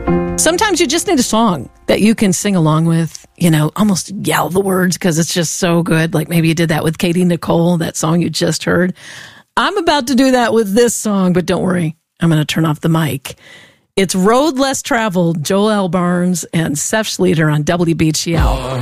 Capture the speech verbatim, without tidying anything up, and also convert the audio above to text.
Sometimes you just need a song that you can sing along with, you know, almost yell the words because it's just so good. Like maybe you did that with Katie Nicole, that song you just heard. I'm about to do that with this song, but don't worry. I'm going to turn off the mic. It's Road Less Traveled, Joel L. Barnes and Seth Schleter on W B G L.